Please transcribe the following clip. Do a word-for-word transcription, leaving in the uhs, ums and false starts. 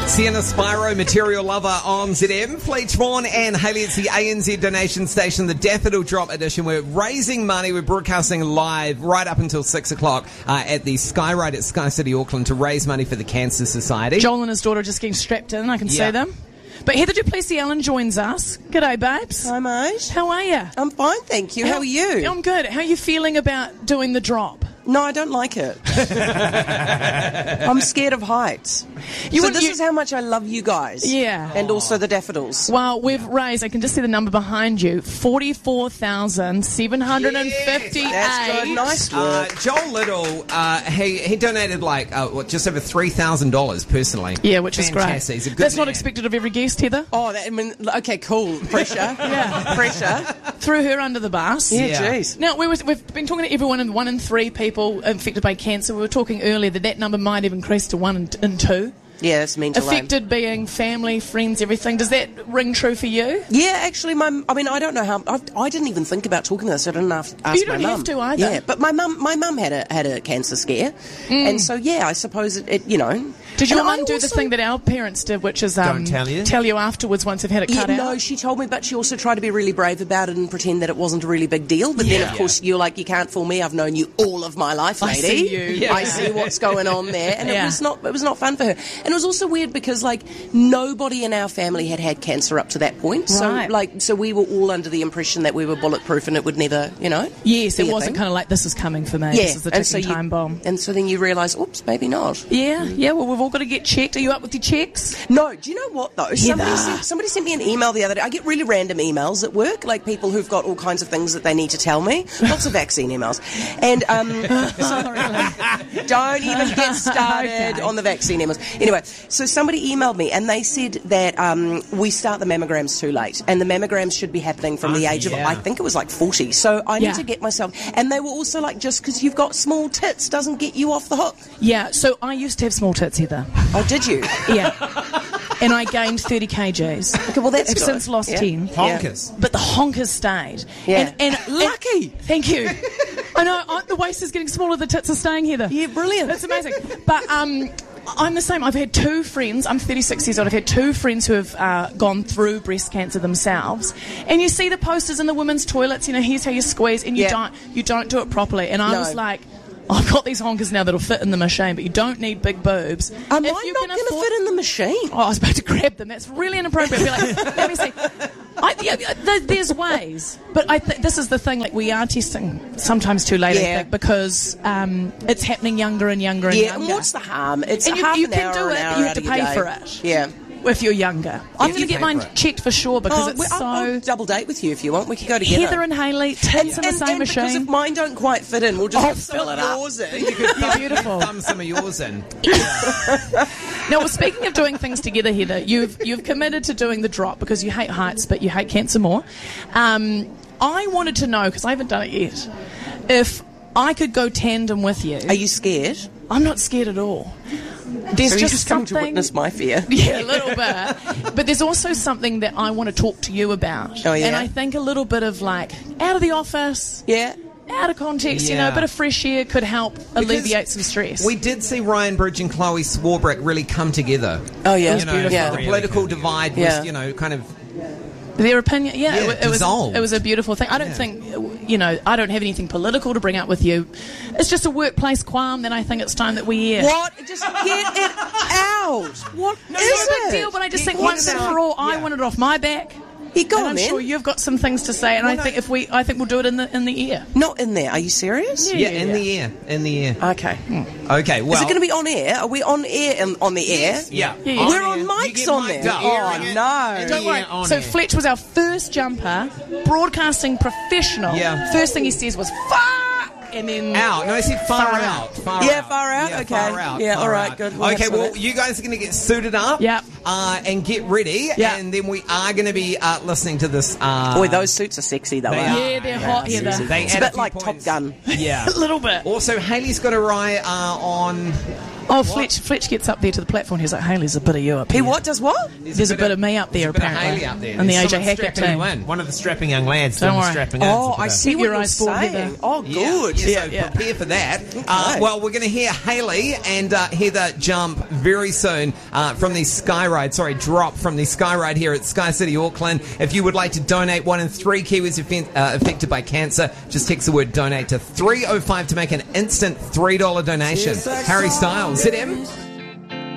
Sienna Spyro, Material Lover on Z M. Fleet Vaughan and Hayley, it's the A N Z donation station, the Daffodil Drop edition. We're raising money. We're broadcasting live right up until six o'clock uh, at the Skyride at Sky City, Auckland, to raise money for the Cancer Society. Joel and his daughter are just getting strapped in. I can Yeah. see them. But Heather Duplessis-Allen joins us. G'day, babes. Hi, mate. How are you? I'm fine, thank you. How, are you? I'm good. How are you feeling about doing the drop? No, I don't like it. I'm scared of heights. You so wouldn't- this you- is how much I love you guys. Yeah. And also the daffodils. Well, we've raised, I can just see the number behind you, forty-four thousand seven hundred fifty-eight. That's good. Nice Uh, work. Joel Little, uh, he, he donated like uh, what, just over three thousand dollars personally. Yeah, which is great. Fantastic. He's a good That's not man. expected of every guest, Heather. Oh, that, I mean, okay, cool. Pressure. Yeah. Pressure. Threw her under the bus. Yeah, Yeah. jeez. Now, we was, we've been talking to everyone, and one in three people infected by cancer. We were talking earlier that that number might have increased to one in, in two. Yeah, it's mental. Affected being family, friends, everything. Does that ring true for you? Yeah, actually, my I mean, I don't know how. I, I didn't even think about talking about this. I didn't ask, ask You don't my have mum. to either. Yeah, but my mum, my mum had a had a cancer scare, and so yeah, I suppose it. it you know. Did your And I mum do the also- thing that our parents did, which is um, Don't tell you? tell you afterwards once they've had it Yeah, cut no, out? she told me, but she also tried to be really brave about it and pretend that it wasn't a really big deal. But then, Yeah. of course, you're like, you can't fool me. I've known you all of my life, I lady. see you. Yeah. I see what's going on there, and Yeah. it was not. It was not fun for her. And it was also weird because, like, nobody in our family had had cancer up to that point. Right. So, like, so we were all under the impression that we were bulletproof and it would never, you know. Yes, be it a wasn't thing. kind of like, this is coming for me. Yeah, This is the and ticking so you, time bomb. And so then you realise, oops, maybe not. Yeah, yeah, well, we've all got to get checked. Are you up with your checks? No, do you know what though? Somebody sent, somebody sent me an email the other day. I get really random emails at work, like people who've got all kinds of things that they need to tell me. Lots of vaccine emails. And um, so, don't even get started Okay. on the vaccine emails. Anyway, so somebody emailed me and they said that um, we start the mammograms too late, and the mammograms should be happening from the Oh, age of, yeah. I think it was like forty. So I need Yeah. to get myself. And they were also like, just because you've got small tits doesn't get you off the hook. Yeah, so I used to have small tits, Heather. Oh, did you? Yeah. And I gained thirty kilograms. Okay, well that's I've good. since lost Yeah. ten. Honkers. But the honkers stayed. Yeah. And, and Lucky. and- thank you. I know, I, the waist is getting smaller, the tits are staying, Heather. Yeah, brilliant. That's amazing. But um, I'm the same. I've had two friends. I'm thirty-six years old. I've had two friends who have uh, gone through breast cancer themselves. And you see the posters in the women's toilets. You know, here's how you squeeze, and you Yeah. don't you don't do it properly. And I No. was like, I've got these honkers now that'll fit in the machine, but you don't need big boobs. Am If I you not can going to afford- fit in the machine? Oh, I was about to grab them. That's really inappropriate. Be like, let me see. I, yeah, th- there's ways, but I th- this is the thing. Like, we are testing sometimes too late, I Yeah. think, because um, it's happening younger and younger and Yeah, younger. and what's the harm? It's And a you- half you an can hour, do an it, hour but you have out to of your pay day. for it. Yeah. If you're younger, I'm going to you get pay mine for it. checked for sure because Oh, it's well, so. I'll, I'll double date with you if you want. We could go together. Heather and Hayley, tits in the and, same and because machine. if mine don't quite fit in, we'll just Oh, have some fill of it up. yours in. You could You're beautiful. thumb some of yours in. Now, well, speaking of doing things together, Heather, you've you've committed to doing the drop because you hate heights, but you hate cancer more. Um, I wanted to know, because I haven't done it yet, if I could go tandem with you. Are you scared? I'm not scared at all. There's So you're just, just coming to something. witness my fear. Yeah, a little bit. But there's also something that I want to talk to you about. Oh, yeah? And I think a little bit of like out of the office, Yeah. out of context, you know, Yeah. a bit of fresh air could help alleviate some stress. We did see Ryan Bridge and Chloe Swarbrick really come together. Oh, yeah. You know, beautiful. Yeah. the political divide was, Yeah. you know, kind of. Their opinion, yeah, Yeah, it, wa- it was dissolved. it was a beautiful thing. I don't Yeah. think, you know, I don't have anything political to bring up with you. It's just a workplace qualm that I think it's time that we air. What? Just get it out. What No, is it's a big it? deal, but I just Get- think get once it and out. for all, I Yeah. want it off my back. You go and on I'm then. sure you've got some things to say, and Well, I no. think if we, I think we'll do it in the in the ear. Not in there. Are you serious? Yeah. Yeah, in the air. In the air. Okay. Okay, well. Is it going to be on air? Are we on air in, on the air? Yeah. Yeah, yeah. We're On on air. mics You get on mic'd there. up. Oh, Hearing it. no. Don't worry. Yeah, on So air. Fletch was our first jumper, broadcasting professional. Yeah. First thing he says was "fuck," and then Out. No, I said far, Far out. out. Far Yeah, out. far out, Yeah, okay. Far out. Yeah, far all right, out. good. We'll Okay, have some well, of it. you guys are going to get suited up. Yep. Uh, and get ready. Yeah. And then we are going to be uh, listening to this. Uh, Boy, those suits are sexy though. They eh? are. yeah, they're hot here. seriously. They It's a add bit few like Top points. Gun. Yeah. A little bit. Also, Hayley's got a ride uh, on. Oh, Oh, Fletch, Fletch gets up there to the platform. He's like, "Hey, there's a bit of you up He here." what does what? There's, there's a, bit, bit of me up there, a bit apparently. Of Hayley up there. And the There's A J someone Hackett strapping team. you in. One of the strapping young lads Don't doing the worry. strapping in. Oh, I see Keep what your you're eyes forward, saying. Heather. Oh, Yeah, good. yeah, so Yeah, yeah. prepare for that. Uh, well, we're going to hear Hayley and uh, Heather jump very soon uh, from the Sky Ride. Sorry, drop from the Sky Ride here at Sky City Auckland. If you would like to donate, one in three Kiwis affect, uh, affected by cancer, just text the word donate to three oh five to make an instant three dollars donation. Harry Styles, Z M.